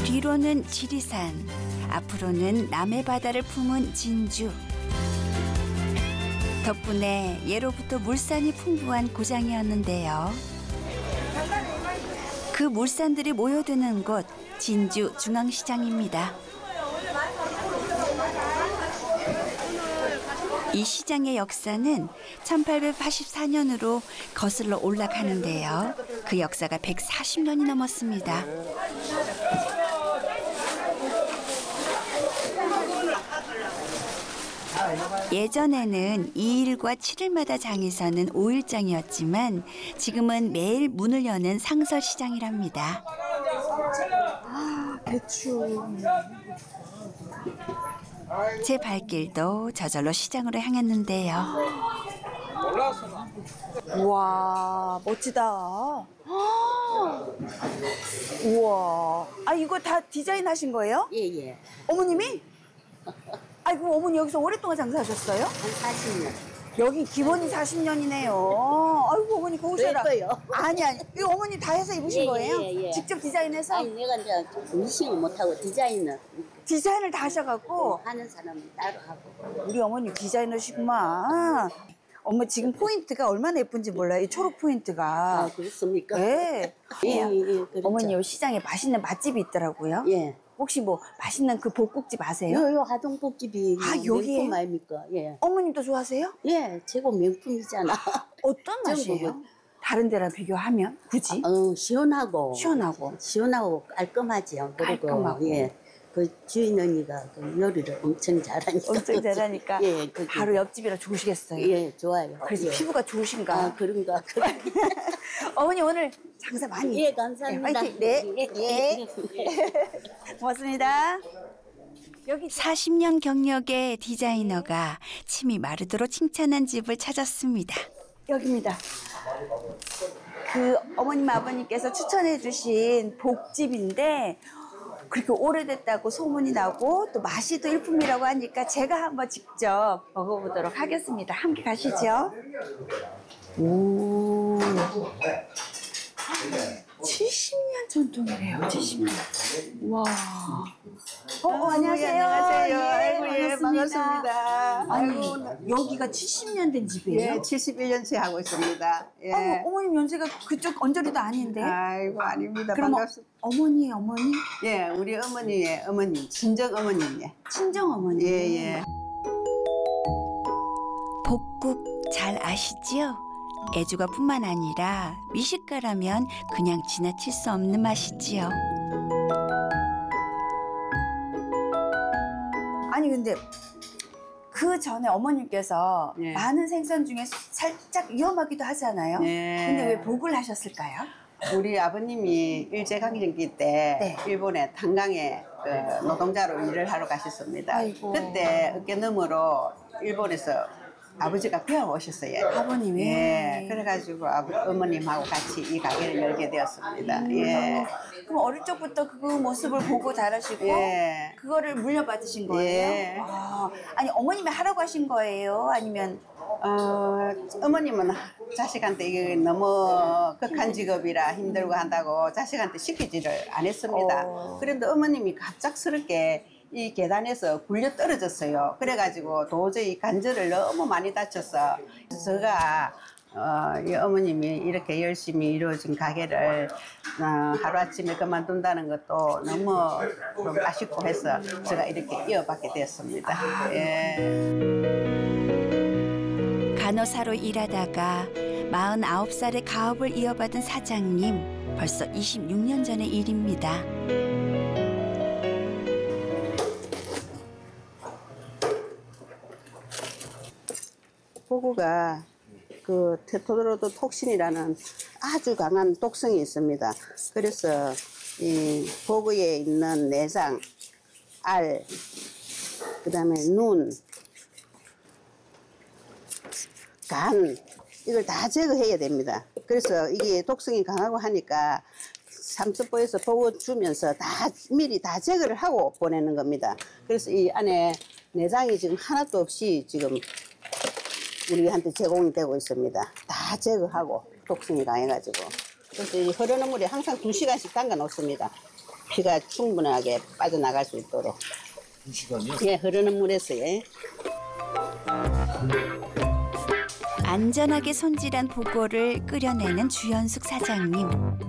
뒤로는 지리산, 앞으로는 남해 바다를 품은 진주. 덕분에 예로부터 물산이 풍부한 고장이었는데요. 그 물산들이 모여드는 곳 진주 중앙시장입니다. 이 시장의 역사는 1884년으로 거슬러 올라가는데요. 그 역사가 140년이 넘었습니다. 예전에는 2일과 7일마다 장이 서는 5일장이었지만 지금은 매일 문을 여는 상설시장이랍니다. 배추. 제 발길도 저절로 시장으로 향했는데요. 우와, 멋지다. 우와. 아, 이거 다 디자인 하신 거예요? 예. 어머님이? 아이고, 어머니 여기서 오랫동안 장사하셨어요? 한 40년. 여기 기본이 40년이네요. 아이고, 어머니 고우셔라. 왜 거요? 아니. 이거 어머니 다 해서 입으신 거예요? 예. 직접 디자인해서? 아니, 내가 이제 미싱을 못하고 디자인을 디자인을 다 하셔갖고. 하는 사람은 따로 하고. 우리 어머니 디자이너시구만. 어머, 지금 포인트가 얼마나 예쁜지 몰라요. 이 초록 포인트가. 아, 그렇습니까? 네. 예, 그렇죠. 어머니 여기 시장에 맛있는 맛집이 있더라고요. 예. 혹시 뭐 맛있는 그 복국집 아세요? 요 하동복집이 아, 여기에? 명품 아닙니까? 예. 어머님도 좋아하세요? 예, 최고 명품이잖아. 어떤 맛이에요? 전국은. 다른 데랑 비교하면 굳이? 시원하고. 시원하고. 시원하고 깔끔하지요. 그리고 깔끔하고. 예. 그 주인 언니가 그 요리를 엄청 잘하니까. 엄청 잘하니까 예, 바로 옆집이라 좋으시겠어요. 예, 좋아요. 그래서 예. 피부가 좋으신가? 아, 그런가. 어머니 오늘 장사 많이. 예, 감사합니다. 화이팅. 네. 예. 고맙습니다. 여기 40년 경력의 디자이너가 침이 마르도록 칭찬한 집을 찾았습니다. 여기입니다. 그 어머님 아버님께서 추천해 주신 복집인데 그렇게 오래됐다고 소문이 나고 또 맛이 또 일품이라고 하니까 제가 한번 직접 먹어보도록 하겠습니다. 함께 가시죠. 오, 70년 전통이래요. 70년. 와. 안녕하세요. 안녕하세요. 예, 아이고, 예, 반갑습니다. 아니, 여기가 70년 된 집이에요? 예, 71년째 하고 있습니다. 예. 어머님 연세가 그쪽 언저리도 아닌데. 아이고, 아닙니다. 그럼 반갑습니다. 어머니? 예, 우리 어머니의 어머님, 친정 어머님, 예. 친정 어머니. 예. 복국 잘 아시지요? 애주가뿐만 아니라 미식가라면 그냥 지나칠 수 없는 맛이지요. 아니 근데 그 전에 어머님께서 예. 많은 생선 중에 살짝 위험하기도 하잖아요. 예. 근데 왜 복을 하셨을까요? 우리 아버님이 일제강점기 때 네. 일본의 탄광에 그 노동자로 일을 하러 가셨습니다. 아이고. 그때 어깨너머로 일본에서 아버지가 배워오셨어요. 아버님이? 예. 그래가지고 어머님하고 같이 이 가게를 열게 되었습니다. 예. 그럼 어릴 적부터 그 모습을 보고 자라시고 예. 그거를 물려받으신 거예요? 예. 아니 어머님이 하라고 하신 거예요? 아니면 어머님은 자식한테 이게 너무 극한 직업이라 힘들고 한다고 자식한테 시키지를 안 했습니다. 그런데 어머님이 갑작스럽게 이 계단에서 굴려 떨어졌어요. 그래가지고 도저히 관절을 너무 많이 다쳐서 제가 이 어머님이 이렇게 열심히 이루어진 가게를 하루아침에 그만둔다는 것도 너무 좀 아쉽고 해서 제가 이렇게 이어받게 되었습니다. 예. 간호사로 일하다가 49살의 가업을 이어받은 사장님, 벌써 26년 전의 일입니다. 보구가 그 테토로도톡신이라는 아주 강한 독성이 있습니다. 그래서 이 보구에 있는 내장, 알, 그다음에 눈, 간 이걸 다 제거해야 됩니다. 그래서 이게 독성이 강하고 하니까 삼천포에서 보고 주면서 다 미리 다 제거를 하고 보내는 겁니다. 그래서 이 안에 내장이 지금 하나도 없이 지금 우리한테 제공이 되고 있습니다. 다 제거하고 독성이 강해가지고. 그래서 이 흐르는 물에 항상 2시간씩 담가 놓습니다. 피가 충분하게 빠져나갈 수 있도록. 2시간이요? 예, 흐르는 물에서. 예. 안전하게 손질한 보고를 끓여내는 주연숙 사장님.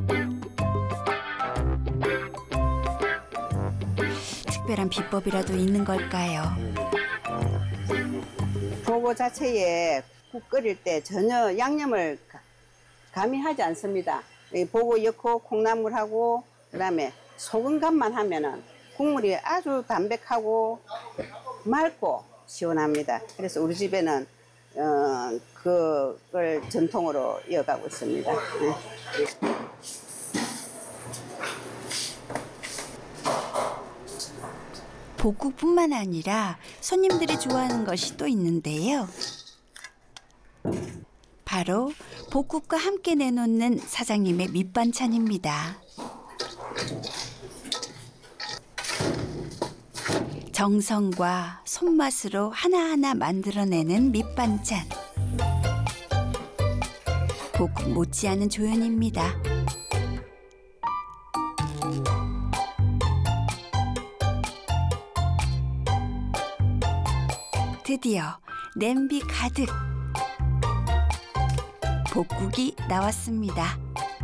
특별한 비법이라도 있는 걸까요? 보고 자체에 국 끓일 때 전혀 양념을 가미하지 않습니다. 이 보고 넣고 콩나물하고 그다음에 소금 간만 하면은 국물이 아주 담백하고 맑고 시원합니다. 그래서 우리 집에는 그걸 전통으로 이어가고 있습니다. 네. 볶국뿐만 아니라 손님들이 좋아하는 것이 또 있는데요. 바로 볶국과 함께 내놓는 사장님의 밑반찬입니다. 정성과 손맛으로 하나하나 만들어내는 밑반찬. 볶국 못지않은 조연입니다. 드디어 냄비 가득 볶국이 나왔습니다.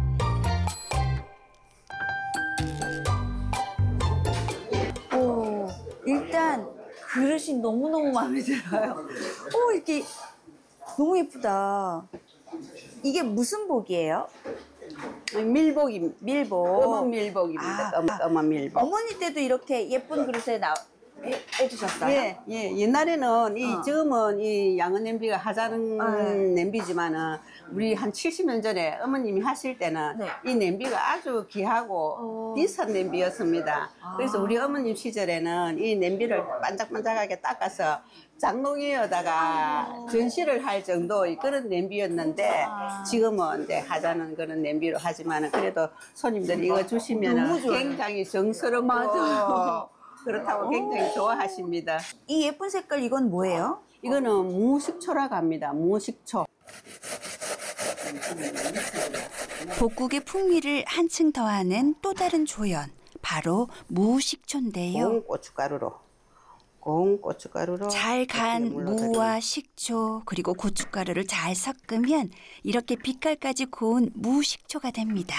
오, 일단 그릇이 너무너무 마음에 들어요. 오, 이렇게 너무 예쁘다. 이게 무슨 복이에요? 밀복입니다. 밀복. 검은 밀복입니다. 검은 밀복. 어머니 때도 이렇게 예쁜 그릇에 해주셨어요? 예, 예. 옛날에는 지금은 이 양은 냄비가 하자는 냄비지만은 우리 한 70년 전에 어머님이 하실 때는 네. 이 냄비가 아주 귀하고 비싼 냄비였습니다. 그래서 우리 어머님 시절에는 이 냄비를 반짝반짝하게 닦아서 장롱에다가 전시를 할 정도의 그런 냄비였는데 지금은 이제 하자는 그런 냄비로 하지만은 그래도 손님들이 이거 주시면은 굉장히 정스럽고 맞아요. 그렇다고 굉장히 좋아하십니다. 이 예쁜 색깔 이건 뭐예요? 이거는 무식초라고 합니다. 무식초. 볶국의 풍미를 한층 더하는 또 다른 조연, 바로 무식초인데요. 고운 고춧가루로 잘 간 무와 식초 그리고 고춧가루를 잘 섞으면 이렇게 빛깔까지 고운 무식초가 됩니다.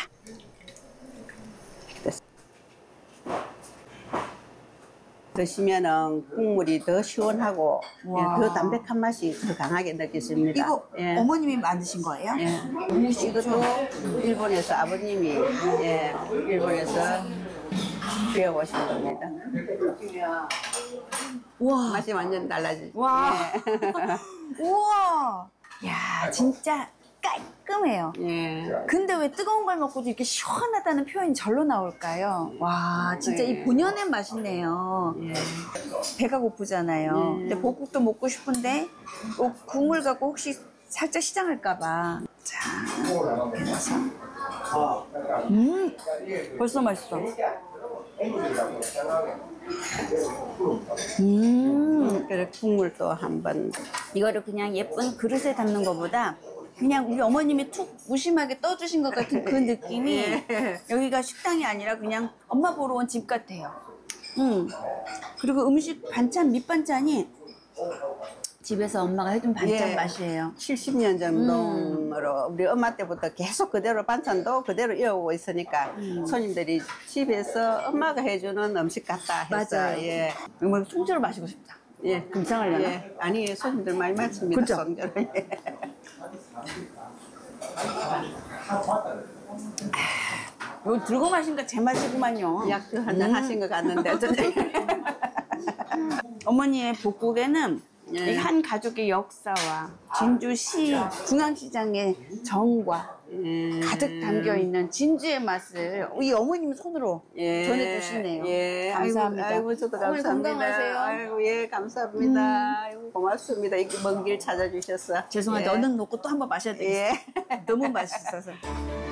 드시면은 국물이 더 시원하고 더 담백한 맛이 더 강하게 느껴집니다. 이거 예. 어머님이 만드신 거예요? 예. 이것도 일본에서 아버님이 일본에서 배워오신 겁니다. 우와. 맛이 완전 달라지죠. 와. 예. 우와. 야, 진짜 깔끔해요. 예. 근데 왜 뜨거운 걸 먹고도 이렇게 시원하다는 표현이 절로 나올까요? 와, 진짜 이 본연의 맛이네요. 예. 배가 고프잖아요. 근데 볶국도 먹고 싶은데 국물 갖고 혹시 살짝 시장할까봐. 자, 해서. 벌써 맛있어. 그래 국물도 한번 이거를 그냥 예쁜 그릇에 담는 것보다 그냥 우리 어머님이 툭 무심하게 떠주신 것 같은 그 느낌이 여기가 식당이 아니라 그냥 엄마 보러 온 집 같아요. 그리고 음식 반찬 밑반찬이 집에서 엄마가 해준 반찬 맛이에요. 70년 전으로 우리 엄마 때부터 계속 그대로 반찬도 그대로 이어오고 있으니까 손님들이 집에서 엄마가 해주는 음식 같다 해서 맞아요. 예. 이거 통째로 마시고 싶다. 예. 금상하려나? 예. 아니 손님들 많이 마십니다. 그죠? 손님들. 예. 이거 들고 마시니까 제맛이구만요. 약주 한잔 하신 것 같는데 어쩐지. 어머니의 볶국에는 예. 이 한 가족의 역사와 진주시 중앙시장의 정과 가득 담겨 있는 진주의 맛을 이 어머님 손으로 예. 전해주시네요. 예. 감사합니다. 아이고, 저도 어머니 감사합니다. 건강하세요. 아이고, 예, 감사합니다. 아이고, 고맙습니다. 이렇게 먼 길 찾아주셔서. 죄송한데 예. 얼른 놓고 또 한 번 마셔야 되겠어요. 예. 너무 맛있어서.